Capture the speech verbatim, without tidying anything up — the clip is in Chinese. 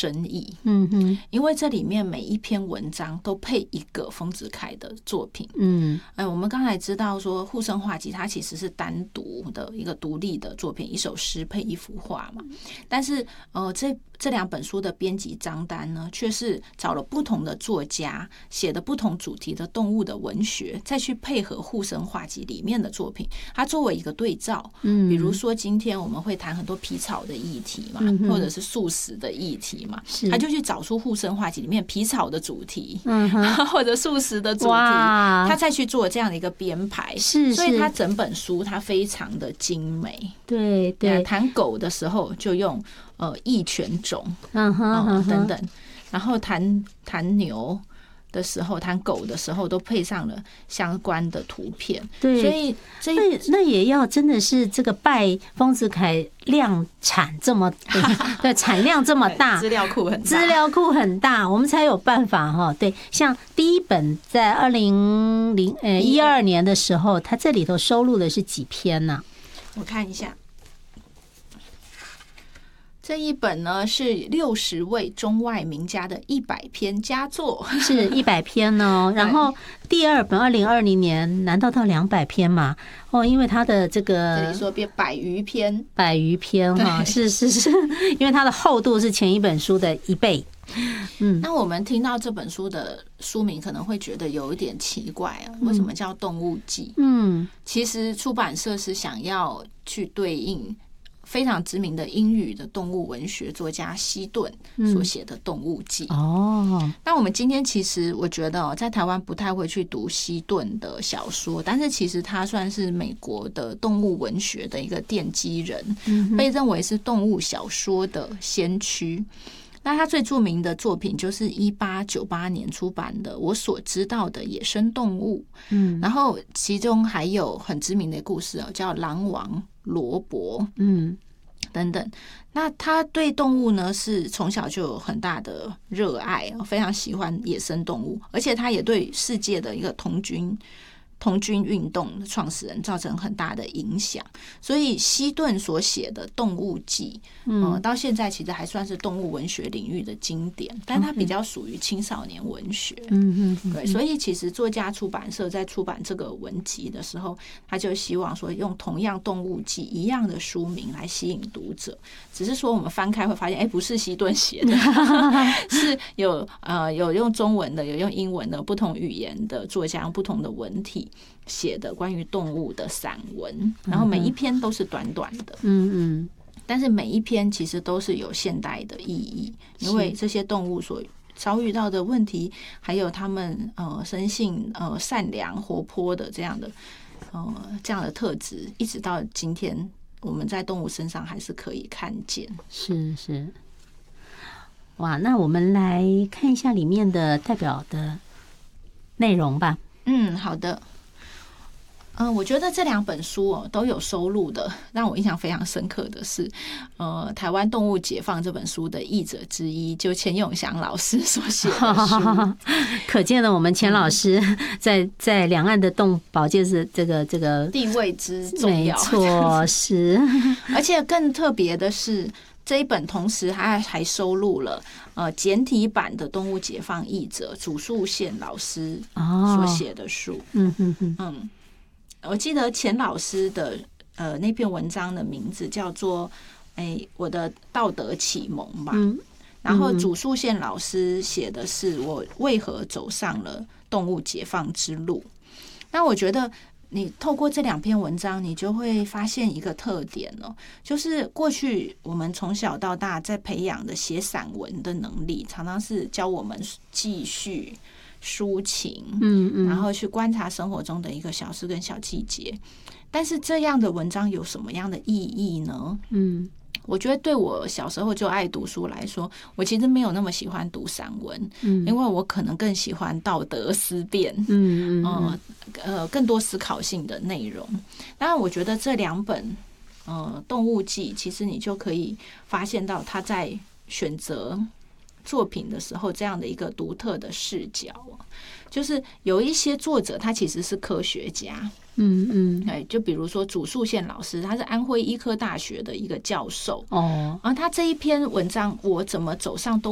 深意。 嗯哼， 因为这里面每一篇文章都配一个丰子恺的作品。 嗯， 哎，我们刚才知道说户生画集它其实是单独的一个独立的作品，一首诗配一幅画嘛。但是呃，这这两本书的编辑张丹呢，却是找了不同的作家写的不同主题的动物的文学，再去配合户生画集里面的作品，它作为一个对照。嗯，比如说今天我们会谈很多皮草的议题嘛，嗯、或者是素食的议题嘛，他就去找出户生画集里面皮草的主题，嗯、或者素食的主题，他再去做这样的一个编排。 是， 所以他整本书它非常的精美。 对对， 谈狗的时候就用呃益犬种， 嗯哼、 呃、等等，然后谈谈牛的时候，谈狗的时候，都配上了相关的图片。 对， 所以这那那也要真的是这个拜丰子恺量产这么对产量这么大， 资料库很大， 资料库很大，我们才有办法哈。对，像第一本在二零零呃一二年的时候，它这里头收录的是几篇呢、啊？ 我看一下。这一本呢是六十位中外名家的一百篇佳作， 是一百篇哦。然后第二本二零二零年，难道到两百篇嘛？哦，因为它的这个这里说变百余篇， 百余篇哈，是是是，因为它的厚度是前一本书的一倍。 嗯，那我们听到这本书的书名可能会觉得有一点奇怪啊，为什么叫《动物记》？嗯，其实出版社是想要去对应非常知名的英语的动物文学作家西顿所写的《动物记》。哦，那我们今天其实我觉得在台湾不太会去读西顿的小说，但是其实他算是美国的动物文学的一个奠基人，被认为是动物小说的先驱。那他最著名的作品就是一八九八年出版的《我所知道的野生动物》，嗯，然后其中还有很知名的故事哦，叫《狼王罗伯》，嗯，等等。那他对动物呢是从小就有很大的热爱，非常喜欢野生动物，而且他也对世界的一个童军。童军运动的创始人造成很大的影响，所以西顿所写的《动物记》嗯，到现在其实还算是动物文学领域的经典，但它比较属于青少年文学。嗯嗯，对，所以其实作家出版社在出版这个文集的时候，他就希望说用同样《动物记》一样的书名来吸引读者，只是说我们翻开会发现，哎，不是西顿写的，是有呃有用中文的，有用英文的，不同语言的作家用不同的文体写的关于动物的散文，然后每一篇都是短短的，嗯嗯，但是每一篇其实都是有现代的意义，因为这些动物所遭遇到的问题，还有他们呃生性呃善良活泼的这样的呃这样的特质，一直到今天我们在动物身上还是可以看见。 是是，哇，那我们来看一下里面的代表的内容吧。 嗯，好的。嗯、呃，我觉得这两本书哦都有收录的，让我印象非常深刻的是，呃，《台湾动物解放》这本书的译者之一，就钱永祥老师所写的书。 可见了我们钱老师在在两岸的动保界是这个这个地位之重要， 没错，是。 而且更特别的是，这一本同时还还收录了呃简体版的《动物解放》译者祖树宪老师所写的书。嗯嗯嗯嗯。我记得钱老师的呃那篇文章的名字叫做哎我的道德启蒙吧，嗯、然后祖树宪老师写的是我为何走上了动物解放之路。那我觉得你透过这两篇文章，你就会发现一个特点哦，就是过去我们从小到大在培养的写散文的能力，常常是教我们记叙。抒情，嗯嗯，然后去观察生活中的一个小事跟小细节，但是这样的文章有什么样的意义呢？嗯，我觉得对我小时候就爱读书来说，我其实没有那么喜欢读散文，嗯，因为我可能更喜欢道德思辨，嗯嗯呃呃更多思考性的内容。当然，我觉得这两本呃《动物记》，其实你就可以发现到他在选择作品的时候，这样的一个独特的视角，就是有一些作者他其实是科学家，嗯嗯，哎，就比如说祖树宪老师，他是安徽医科大学的一个教授，哦，然后他这一篇文章《我怎么走上动